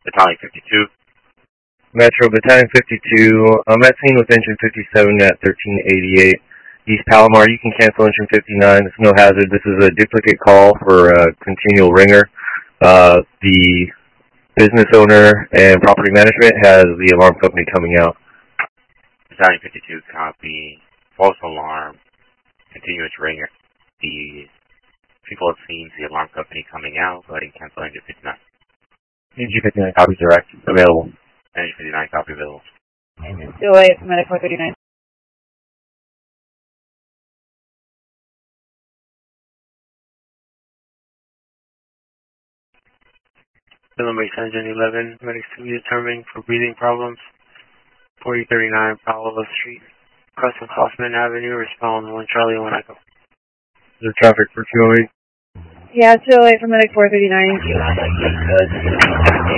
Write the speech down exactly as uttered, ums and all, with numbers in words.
Battalion fifty-two. Metro, Battalion fifty-two. I'm at scene with engine fifty-seven at thirteen eighty-eight. East Palomar, you can cancel engine fifty-nine. It's no hazard. This is a duplicate call for a continual ringer. Uh, the business owner and property management has the alarm company coming out. Battalion fifty-two, copy. False alarm. Continuous ringer. The people have seen the alarm company coming out, but he cancel engine fifty-nine. Engine fifty-nine, copies direct. Available. Engine fifty-nine, copy available. Still eight, Medic four thirty-nine. Illinois Engine eleven, medics to be determined for breathing problems. forty thirty-nine Paolo Street, Custom Hoffman Avenue, respond one Charlie one Echo. Is there traffic for two oh eight? Yeah, still eight for Medic four thirty-nine.